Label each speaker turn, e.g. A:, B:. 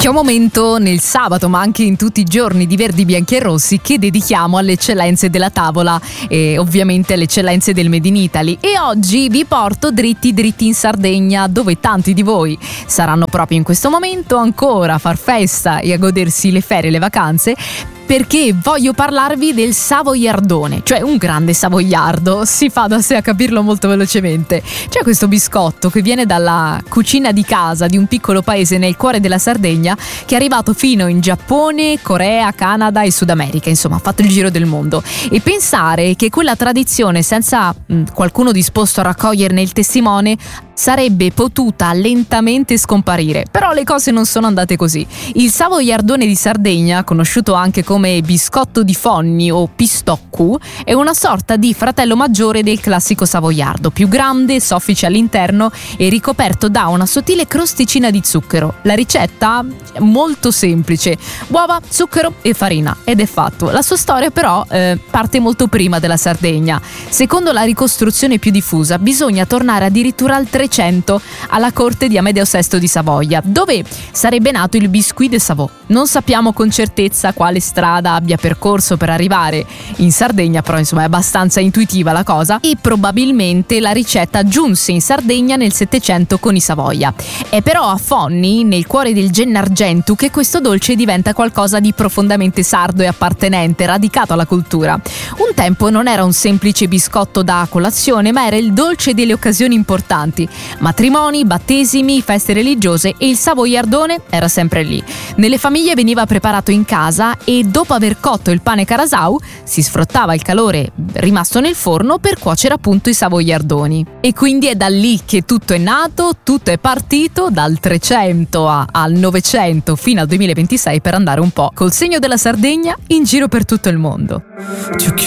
A: C'è un momento nel sabato, ma anche in tutti i giorni di Verdi, Bianchi e Rossi, che dedichiamo alle eccellenze della tavola e ovviamente alle eccellenze del Made in Italy. E oggi vi porto dritti in Sardegna, dove tanti di voi saranno proprio in questo momento ancora a far festa e a godersi le ferie e le vacanze, perché voglio parlarvi del savoiardone, cioè un grande savoiardo. Si fa da sé a capirlo molto velocemente. C'è questo biscotto che viene dalla cucina di casa di un piccolo paese nel cuore della Sardegna, che è arrivato fino in Giappone, Corea, Canada e Sud America, insomma ha fatto il giro del mondo. E pensare che quella tradizione, senza qualcuno disposto a raccoglierne il testimone, sarebbe potuta lentamente scomparire. Però le cose non sono andate così. Il savoiardone di Sardegna, conosciuto anche come biscotto di Fonni o pistoccu, è una sorta di fratello maggiore del classico savoiardo, più grande, soffice all'interno e ricoperto da una sottile crosticina di zucchero. La ricetta è molto semplice: uova, zucchero e farina, ed è fatto. La sua storia però parte molto prima della Sardegna. Secondo la ricostruzione più diffusa, bisogna tornare addirittura al 300, alla corte di Amedeo VI di Savoia, dove sarebbe nato il biscuit de Savoie. Non sappiamo con certezza quale strada abbia percorso per arrivare in Sardegna, però insomma è abbastanza intuitiva la cosa, e probabilmente la ricetta giunse in Sardegna nel 700 con i Savoia. È però a Fonni, nel cuore del Gennargentu, che questo dolce diventa qualcosa di profondamente sardo e appartenente, radicato alla cultura. Un tempo non era un semplice biscotto da colazione, ma era il dolce delle occasioni importanti: matrimoni, battesimi, feste religiose, e il savoiardone era sempre lì. Nelle famiglie veniva preparato in casa e dopo aver cotto il pane carasau si sfruttava il calore rimasto nel forno per cuocere appunto i savoiardoni. E quindi è da lì che tutto è nato, tutto è partito, dal 300 al 900 fino al 2026, per andare un po' col segno della Sardegna in giro per tutto il mondo.